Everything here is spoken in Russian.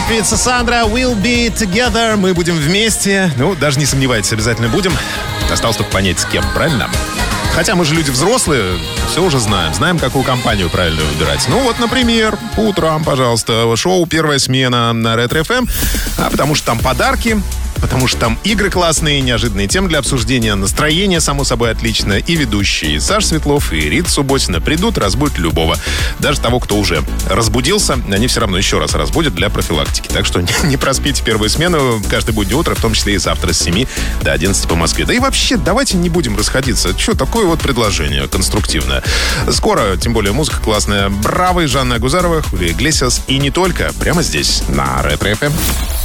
певица Сандра. We'll be together. Мы будем вместе. Ну, даже не сомневайтесь, обязательно будем. Осталось только понять, с кем, правильно? Хотя мы же люди взрослые, все уже знаем. Знаем, какую компанию правильно выбирать. Ну вот, например, по утрам, пожалуйста, шоу «Первая смена» на Ретро-ФМ. Потому что там подарки, потому что там игры классные, неожиданные темы для обсуждения, настроение, само собой, отличное. И ведущие Саша Светлов и Рита Субботина придут, разбудят любого. Даже того, кто уже разбудился, они все равно еще раз разбудят для профилактики. Так что не проспите первую смену каждое буднее утро, в том числе и завтра с 7 до 11 по Москве. Да и вообще, давайте не будем расходиться. Что, такое вот предложение конструктивное. Скоро, тем более, музыка классная. Браво, и Жанна Агузарова, Хулия Иглесиас. И не только. Прямо здесь, на Ретро-ФМ.